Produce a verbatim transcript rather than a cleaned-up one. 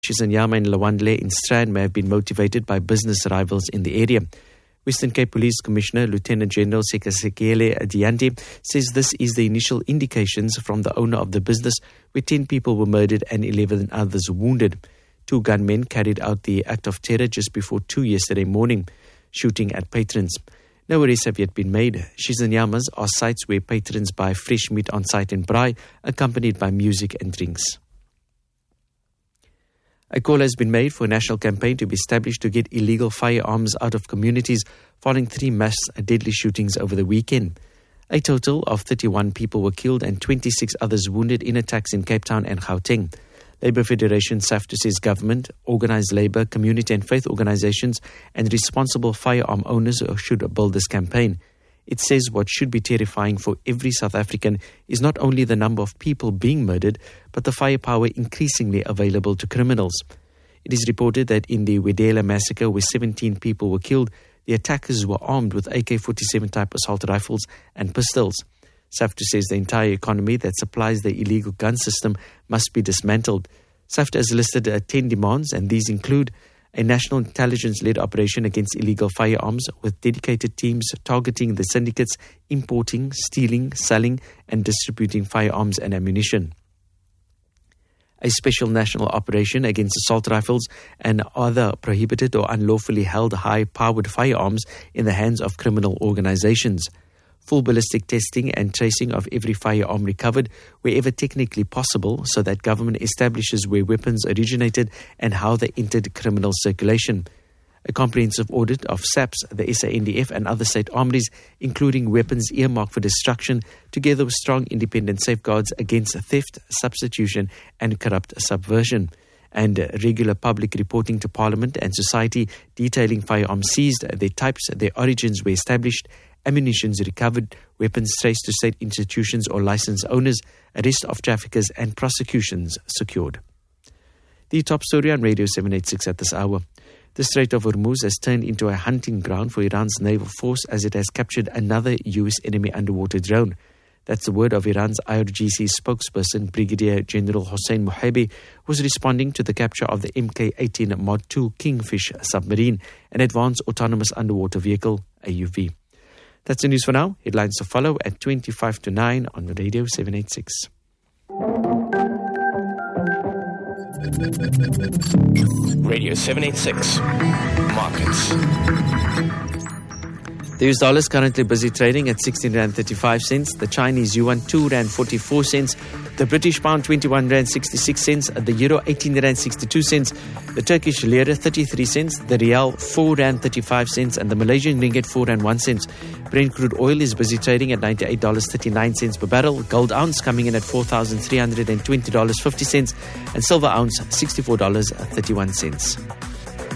Nyama and Lawandle in Strand may have been motivated by business rivals in the area. Western Cape Police Commissioner Lieutenant General Sekasekele Diante says this is the initial indications from the owner of the business, where ten people were murdered and eleven others wounded. Two gunmen carried out the act of terror just before two yesterday morning, shooting at patrons. No arrests have yet been made. Shizanyamas are sites where patrons buy fresh meat on site in braai, accompanied by music and drinks. A call has been made for a national campaign to be established to get illegal firearms out of communities following three mass deadly shootings over the weekend. A total of thirty-one people were killed and twenty-six others wounded in attacks in Cape Town and Gauteng. Labour Federation SAFTU says government, organised labour, community and faith organisations and responsible firearm owners should build this campaign. It says what should be terrifying for every South African is not only the number of people being murdered, but the firepower increasingly available to criminals. It is reported that in the Wedela massacre, where seventeen people were killed, the attackers were armed with A K forty-seven type assault rifles and pistols. SAFTU says the entire economy that supplies the illegal gun system must be dismantled. SAFTU has listed uh, ten demands, and these include a national intelligence-led operation against illegal firearms with dedicated teams targeting the syndicates importing, stealing, selling and distributing firearms and ammunition. A special national operation against assault rifles and other prohibited or unlawfully held high-powered firearms in the hands of criminal organizations. Full ballistic testing and tracing of every firearm recovered wherever technically possible, so that government establishes where weapons originated and how they entered criminal circulation. A comprehensive audit of SAPS, the S A N D F and other state armories, including weapons earmarked for destruction, together with strong independent safeguards against theft, substitution and corrupt subversion. And regular public reporting to Parliament and society detailing firearms seized, their types, their origins were established, ammunitions recovered, weapons traced to state institutions or licensed owners, arrest of traffickers and prosecutions secured. The top story on Radio seven eighty-six at this hour. The Strait of Hormuz has turned into a hunting ground for Iran's naval force as it has captured another U S enemy underwater drone. That's the word of Iran's I R G C spokesperson, Brigadier General Hossein Mohabi, who was responding to the capture of the M K eighteen Mod two Kingfish submarine, an advanced autonomous underwater vehicle, A U V. That's the news for now. Headlines to follow at twenty-five to nine on Radio seven eighty-six. Radio seven eighty-six Markets. The U S dollar is currently busy trading at sixteen rand thirty-five cents. The Chinese yuan two rand forty-four cents. The British pound twenty-one rand sixty-six cents. The euro eighteen rand sixty-two cents. The Turkish lira thirty-three cents. The rial four rand thirty-five cents. And the Malaysian ringgit four rand one cent. Brent crude oil is busy trading at ninety-eight dollars and thirty-nine cents per barrel. Gold ounce coming in at four thousand three hundred twenty dollars and fifty cents. And silver ounce sixty-four dollars and thirty-one cents.